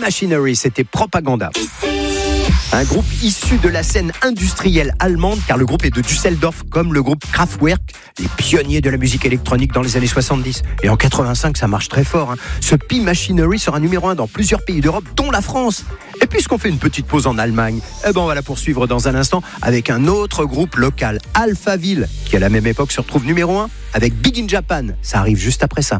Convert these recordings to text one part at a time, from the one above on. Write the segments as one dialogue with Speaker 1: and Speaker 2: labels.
Speaker 1: P-Machinery, c'était Propaganda. Un groupe issu de la scène industrielle allemande, car le groupe est de Düsseldorf, comme le groupe Kraftwerk, les pionniers de la musique électronique dans les années 70. Et en 85, ça marche très fort. Ce P-Machinery sera numéro 1 dans plusieurs pays d'Europe, dont la France. Et puisqu'on fait une petite pause en Allemagne, on va la poursuivre dans un instant avec un autre groupe local, Alphaville, qui à la même époque se retrouve numéro 1 avec Big in Japan. Ça arrive juste après ça.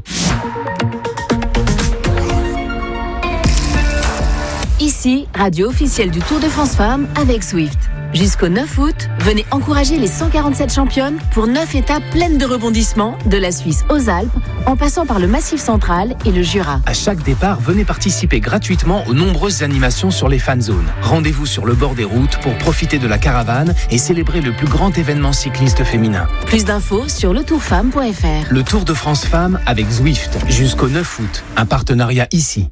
Speaker 2: Ici, radio officielle du Tour de France Femmes avec Zwift. Jusqu'au 9 août, venez encourager les 147 championnes pour 9 étapes pleines de rebondissements, de la Suisse aux Alpes, en passant par le Massif central et le Jura.
Speaker 3: À chaque départ, venez participer gratuitement aux nombreuses animations sur les fan zones. Rendez-vous sur le bord des routes pour profiter de la caravane et célébrer le plus grand événement cycliste féminin.
Speaker 2: Plus d'infos sur letourfemme.fr.
Speaker 3: Le Tour de France Femmes avec Zwift, jusqu'au 9 août. Un partenariat ici.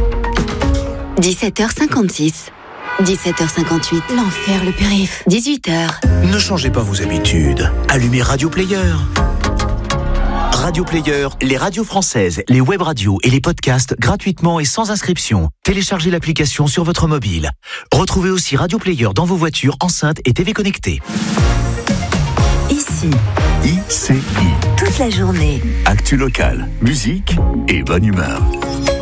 Speaker 4: 17h56. 17h58. L'enfer, le périph'. 18h.
Speaker 5: Ne changez pas vos habitudes. Allumez Radio Player. Radio Player, les radios françaises, les web radios et les podcasts gratuitement et sans inscription. Téléchargez l'application sur votre mobile. Retrouvez aussi Radio Player dans vos voitures, enceintes et TV connectées.
Speaker 4: Ici.
Speaker 5: ICI.
Speaker 4: Toute la journée.
Speaker 5: Actu local, musique et bonne humeur.